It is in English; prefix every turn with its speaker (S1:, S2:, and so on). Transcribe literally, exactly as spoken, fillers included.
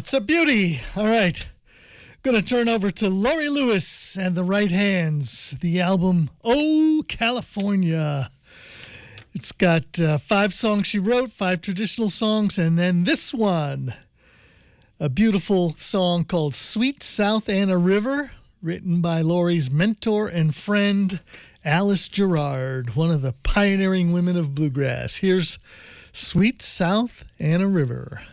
S1: it's a beauty. All right. Going to turn over to Laurie Lewis and the Right Hands, the album Oh California. It's got uh, five songs she wrote, five traditional songs, and then this one, a beautiful song called Sweet South Anna River, written by Laurie's mentor and friend, Alice Gerard, one of the pioneering women of bluegrass. Here's Sweet South Anna River.